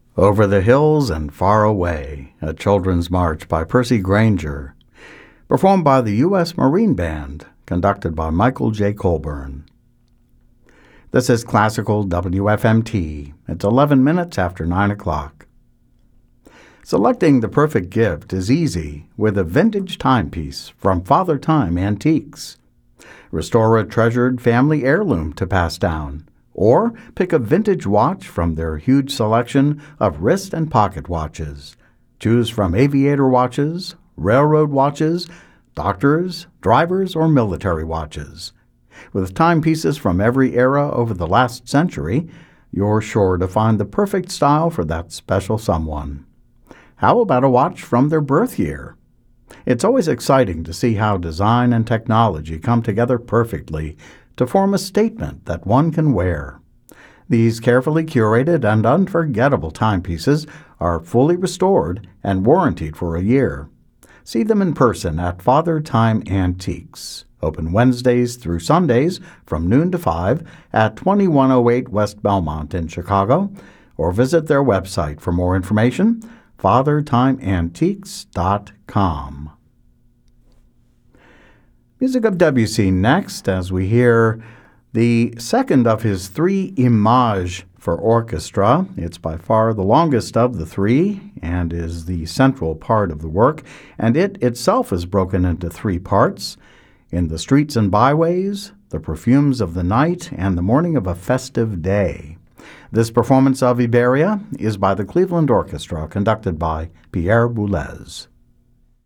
Over the Hills and Far Away, a children's march by Percy Grainger, performed by the U.S. Marine Band, conducted by Michael J. Colburn. This is Classical WFMT. It's 11 minutes after 9 o'clock. Selecting the perfect gift is easy with a vintage timepiece from Father Time Antiques. Restore a treasured family heirloom to pass down, or pick a vintage watch from their huge selection of wrist and pocket watches. Choose from aviator watches, railroad watches, doctors, drivers, or military watches. With timepieces from every era over the last century, you're sure to find the perfect style for that special someone. How about a watch from their birth year? It's always exciting to see how design and technology come together perfectly to form a statement that one can wear. These carefully curated and unforgettable timepieces are fully restored and warrantied for a year. See them in person at Father Time Antiques. Open Wednesdays through Sundays from noon to 5 at 2108 West Belmont in Chicago, or visit their website for more information, fathertimeantiques.com. Music of Debussy next, as we hear the second of his 3 Images for orchestra. It's by far the longest of the 3 and is the central part of the work, and it itself is broken into 3 parts: In the Streets and Byways, The Perfumes of the Night, and The Morning of a Festive Day. This performance of Iberia is by the Cleveland Orchestra, conducted by Pierre Boulez.